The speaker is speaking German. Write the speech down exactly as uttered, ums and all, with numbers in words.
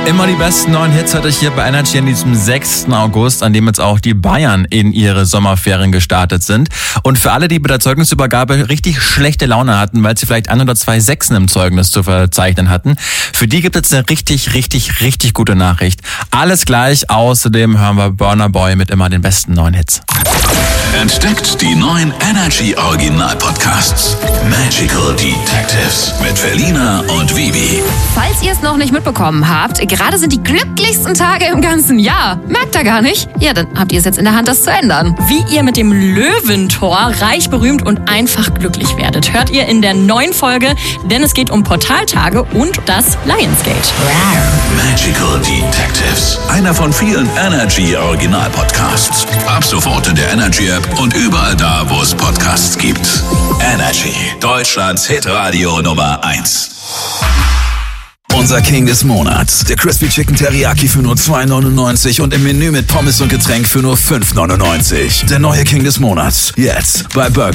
Immer die besten neuen Hits hatte ich hier bei Energy an diesem sechsten August, an dem jetzt auch die Bayern in ihre Sommerferien gestartet sind. Und für alle, die bei der Zeugnisübergabe richtig schlechte Laune hatten, weil sie vielleicht ein oder zwei Sechsen im Zeugnis zu verzeichnen hatten, für die gibt es eine richtig, richtig, richtig gute Nachricht. Alles gleich, außerdem hören wir Burna Boy mit immer den besten neuen Hits. Entdeckt die neuen Energy Original Podcasts. Magical Detectives mit Felina und Vivi. Falls ihr es noch nicht mitbekommen habt, gerade sind die glücklichsten Tage im ganzen Jahr. Merkt ihr gar nicht? Ja, dann habt ihr es jetzt in der Hand, das zu ändern. Wie ihr mit dem Löwentor reich, berühmt und einfach glücklich werdet, hört ihr in der neuen Folge, denn es geht um Portaltage und das Lionsgate. Magical Detectives. Einer von vielen Energy Original Podcasts. Ab sofort in der Energy App und überall da, wo es Podcasts gibt. Energy. Deutschlands Hitradio Nummer eins. Unser King des Monats. Der Crispy Chicken Teriyaki für nur zwei neunundneunzig und im Menü mit Pommes und Getränk für nur fünf neunundneunzig. Der neue King des Monats. Jetzt bei Burger